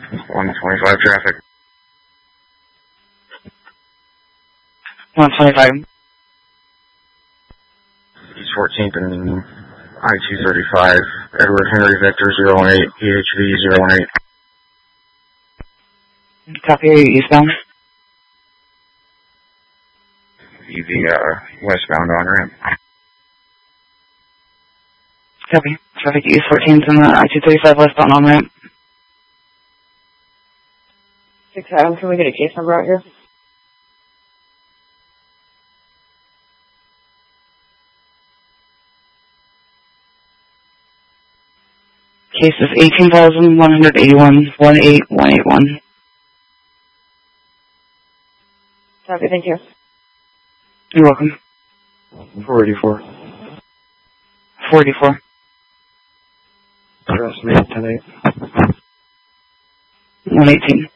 125 traffic. 125. East 14th and I-235. Edward Henry Victor 018, EHV 018. Copy, eastbound. EV westbound on ramp. Copy. Traffic East 14th and the I-235 westbound on ramp. 6 Adam, can we get a case number out here? Case is 18,181-18181. Copy, thank you. You're welcome. 484. 484. Arrest me, 10-8. 118.